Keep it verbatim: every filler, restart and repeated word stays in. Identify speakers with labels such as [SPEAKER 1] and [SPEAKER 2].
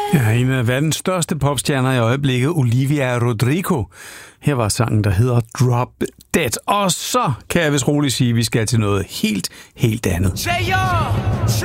[SPEAKER 1] Ja, en af verdens største popstjerner i øjeblikket, Olivia Rodrigo. Her var sangen, der hedder Drop Dead. Og så kan jeg vist roligt sige, at vi skal til noget helt, helt andet.
[SPEAKER 2] Say yo!